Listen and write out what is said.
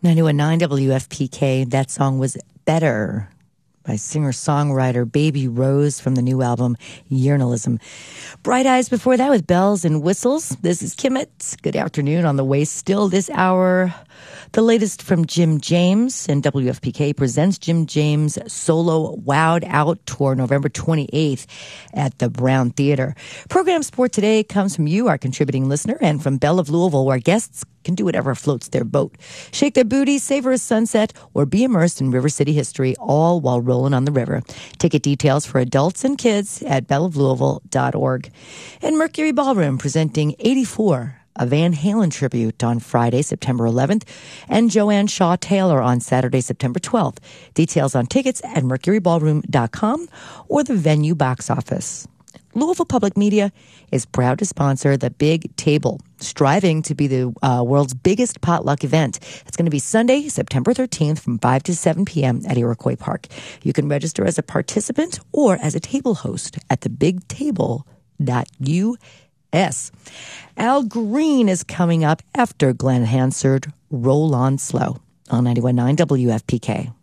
91.9 WFPK. That song was Better by singer-songwriter Baby Rose from the new album Yearnalism. Bright Eyes before that with Bells and Whistles. This is Kimmett. Good afternoon. On the way still this hour, the latest from Jim James, and WFPK presents Jim James' solo Wowed Out tour November 28th at the Brown Theater. Program Sport today comes from you, our contributing listener, and from Belle of Louisville, where guests can do whatever floats their boat. Shake their booty, savor a sunset, or be immersed in River City history, all while rolling on the river. Ticket details for adults and kids at belleoflouisville.org. And Mercury Ballroom presenting 84, a Van Halen tribute on Friday, September 11th, and Joanne Shaw Taylor on Saturday, September 12th. Details on tickets at mercuryballroom.com or the venue box office. Louisville Public Media is proud to sponsor the Big Table, striving to be the world's biggest potluck event. It's going to be Sunday, September 13th from 5 to 7 p.m. at Iroquois Park. You can register as a participant or as a table host at thebigtable.us. Al Green is coming up after Glenn Hansard, Roll On Slow on 91.9 WFPK.